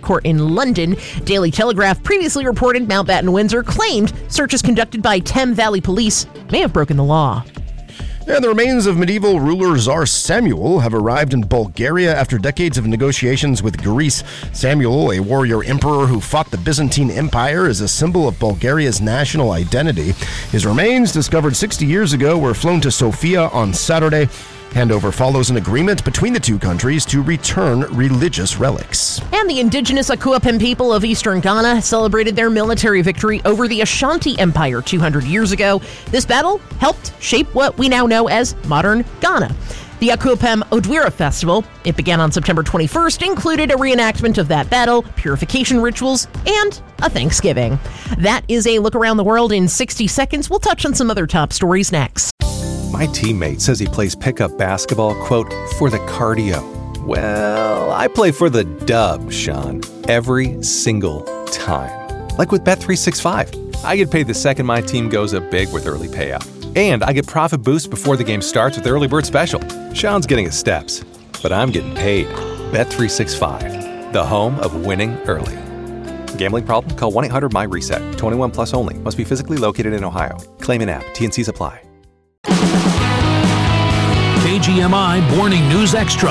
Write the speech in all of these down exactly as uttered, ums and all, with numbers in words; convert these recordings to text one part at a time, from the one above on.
Court in London. Daily Telegraph previously reported Mountbatten Windsor claimed searches conducted by Thames Valley Police may have broken the law. And the remains of medieval ruler Tsar Samuel have arrived in Bulgaria after decades of negotiations with Greece. Samuel, a warrior emperor who fought the Byzantine Empire, is a symbol of Bulgaria's national identity. His remains, discovered sixty years ago, were flown to Sofia on Saturday. Handover follows an agreement between the two countries to return religious relics. And the indigenous Akuapem people of eastern Ghana celebrated their military victory over the Ashanti Empire two hundred years ago. This battle helped shape what we now know as modern Ghana. The Akuapem Odwira Festival, it began on September twenty-first, included a reenactment of that battle, purification rituals, and a Thanksgiving. That is a look around the world in sixty seconds. We'll touch on some other top stories next. My teammate says he plays pickup basketball, quote, for the cardio. Well, I play for the dub, Sean, every single time. Like with Bet three sixty-five. I get paid the second my team goes up big with early payout. And I get profit boost before the game starts with the early bird special. Sean's getting his steps, but I'm getting paid. Bet three sixty-five, the home of winning early. Gambling problem? Call one eight hundred M Y reset. twenty-one plus only. Must be physically located in Ohio. Claim in app. T and Cs apply. K G M I Morning News Extra.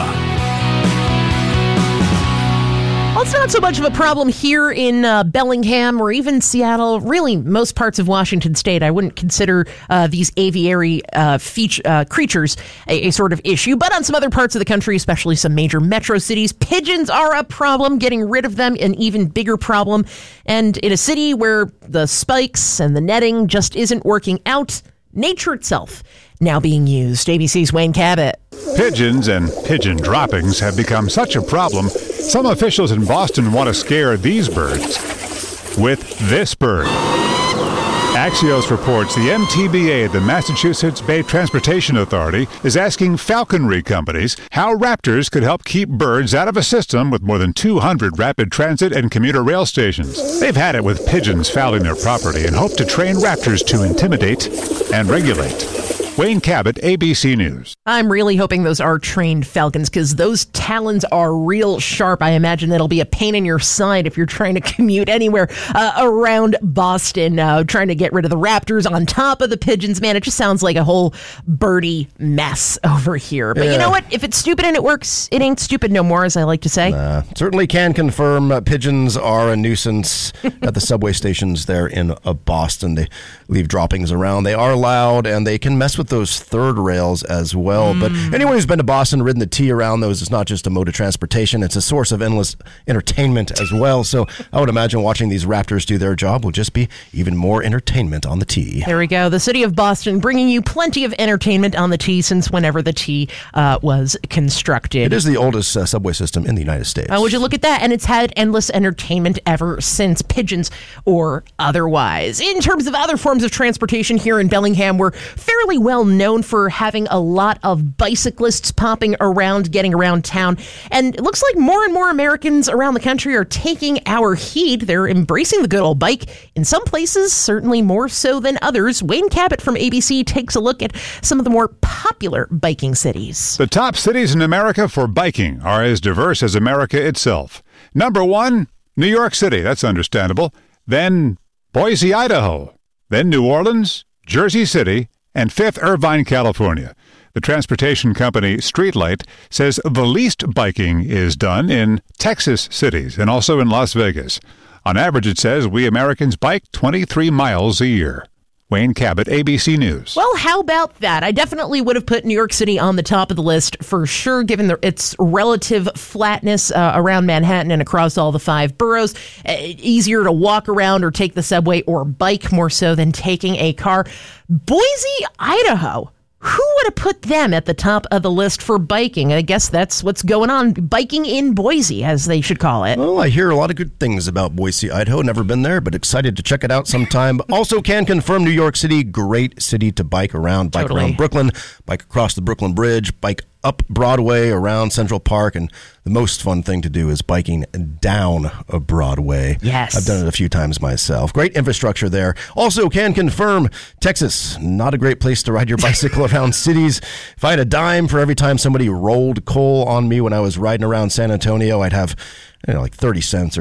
Well, it's not so much of a problem here in uh, Bellingham or even Seattle, really most parts of Washington State. I wouldn't consider uh, these aviary uh, feature, uh, creatures a, a sort of issue. But on some other parts of the country, especially some major metro cities, pigeons are a problem. Getting rid of them, an even bigger problem. And in a city where the spikes and the netting just isn't working out, nature itself now being used. A B C's Wayne Cabot. Pigeons and pigeon droppings have become such a problem, some officials in Boston want to scare these birds with this bird. Axios reports the M T B A, the Massachusetts Bay Transportation Authority, is asking falconry companies how raptors could help keep birds out of a system with more than two hundred rapid transit and commuter rail stations. They've had it with pigeons fouling their property and hope to train raptors to intimidate and regulate. Wayne Cabot, A B C News. I'm really hoping those are trained falcons because those talons are real sharp. I imagine that'll be a pain in your side if you're trying to commute anywhere uh, around Boston, uh, trying to get rid of the raptors on top of the pigeons. Man, it just sounds like a whole birdie mess over here. But yeah. You know what? If it's stupid and it works, it ain't stupid no more, as I like to say. Uh, certainly can confirm uh, pigeons are a nuisance at the subway stations there in uh, Boston. They leave droppings around. They are loud and they can mess with those third rails as well. Mm. But anyone who's been to Boston, ridden the T around those, it's not just a mode of transportation, it's a source of endless entertainment as well. So I would imagine watching these raptors do their job will just be even more entertainment on the T. There we go. The city of Boston bringing you plenty of entertainment on the T since whenever the T uh, was constructed. It is the oldest uh, subway system in the United States. Uh, would you look at that? And it's had endless entertainment ever since, pigeons or otherwise. In terms of other forms of transportation here in Bellingham, we're fairly well known for having a lot of bicyclists popping around, getting around town. And it looks like more and more Americans around the country are taking our heed. They're embracing the good old bike. In some places, certainly more so than others. Wayne Cabot from A B C takes a look at some of the more popular biking cities. The top cities in America for biking are as diverse as America itself. Number one, New York City. That's understandable. Then Boise, Idaho. Then New Orleans, Jersey City, and fifth, Irvine, California. The transportation company Streetlight says the least biking is done in Texas cities and also in Las Vegas. On average, it says we Americans bike twenty-three miles a year. Wayne Cabot, A B C News. Well, how about that? I definitely would have put New York City on the top of the list for sure, given the, its relative flatness uh, around Manhattan and across all the five boroughs. Uh, easier to walk around or take the subway or bike more so than taking a car. Boise, Idaho. Who would have put them at the top of the list for biking? I guess that's what's going on. Biking in Boise, as they should call it. Well, I hear a lot of good things about Boise, Idaho. Never been there, but excited to check it out sometime. Also can confirm New York City, great city to bike around. Bike Totally. around Brooklyn, bike across the Brooklyn Bridge, bike up Broadway, around Central Park, and the most fun thing to do is biking down a Broadway. Yes. I've done it a few times myself. Great infrastructure there. Also can confirm Texas, not a great place to ride your bicycle around cities. If I had a dime for every time somebody rolled coal on me when I was riding around San Antonio, I'd have, you know, like thirty cents or